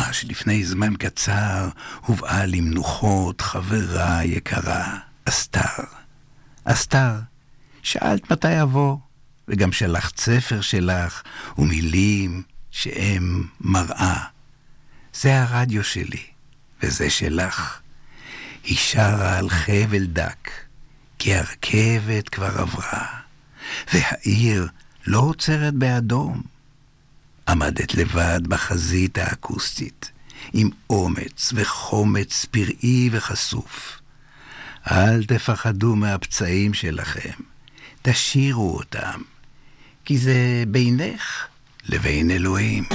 ממש לפני זמן קצר הובאה למנוחות חברה יקרה, אסתר. אסתר, שאלת מתי אבוא, וגם שלחת ספר שלך ומילים שהם מראה. זה הרדיו שלי, וזה שלך. היא שרה על חבל דק, כי הרכבת כבר עברה, והעיר לא עוצרת באדום. עמדת לבד בחזית האקוסטית, עם אומץ וחומץ פראי וחשוף. אל תפחדו מהפצעים שלכם, תשירו אותם, כי זה בינך לבין אלוהים.